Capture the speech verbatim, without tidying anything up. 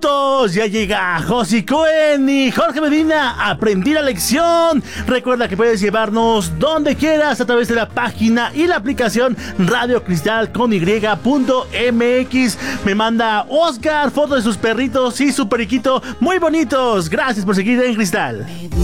minutos. Ya llega Josi Cohen y Jorge Medina. Aprendí la lección. Recuerda que puedes llevarnos donde quieras a través de la página y la aplicación Radio Cristal con y punto m x. Me manda Oscar fotos de sus perritos y su periquito muy bonitos. Gracias por seguir en Cristal.